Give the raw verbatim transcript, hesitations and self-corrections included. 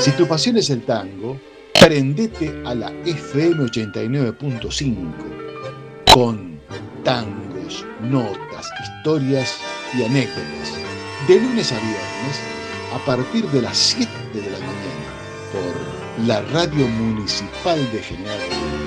Si tu pasión es el tango, prendete a la F M ochenta y nueve punto cinco con tangos, notas, historias y anécdotas. De lunes a viernes, a partir de las siete de la mañana, por la Radio Municipal de General Pico.